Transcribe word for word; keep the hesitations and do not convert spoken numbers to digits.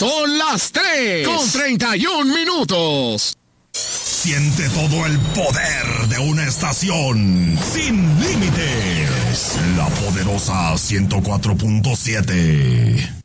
Son las tres con treinta y un minutos. Siente todo el poder de una estación sin límites. La poderosa ciento cuatro punto siete.